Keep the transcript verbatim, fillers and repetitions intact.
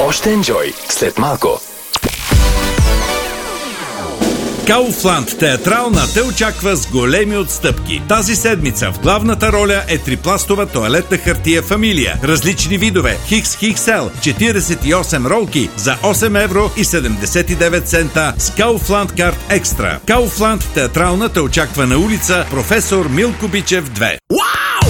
Още енджой след малко. Kaufland театрална те очаква с големи отстъпки. Тази седмица в главната роля е трипластова тоалетна хартия Фамилия. Различни видове. Хикс Икс Ел. четиридесет и осем ролки за осем евро и седемдесет и девет цента с Kaufland Card Extra. Kaufland театрална те очаква на улица Професор Милко Бичев две.